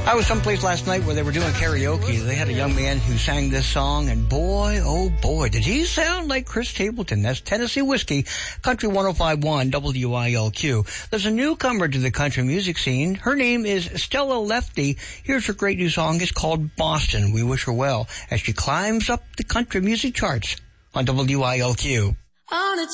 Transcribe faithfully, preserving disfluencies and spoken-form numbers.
I was someplace last night where they were doing karaoke. They had a young man who sang this song, and boy, oh boy, did he sound like Chris Stapleton. That's Tennessee Whiskey, Country one oh five point one W I L Q. There's a newcomer to the country music scene. Her name is Stella Lefty. Here's her great new song. It's called Boston. We wish her well as she climbs up the country music charts on W I L Q. On a